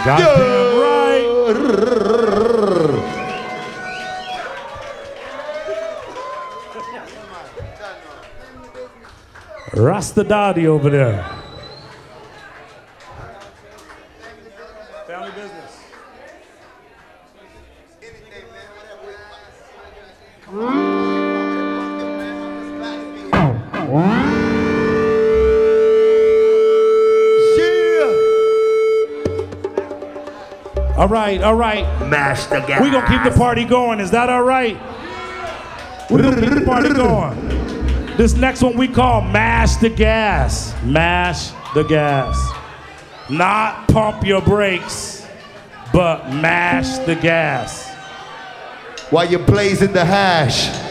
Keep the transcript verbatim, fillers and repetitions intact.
Goddamn right. Rasta Dottie over there. Family business. All right, all right. Mash the gas. We're going to keep the party going. Is that all right? We're going to keep the party going. This next one we call Mash the Gas. Mash the gas. Not pump your brakes, but mash the gas. While you're blazing the hash.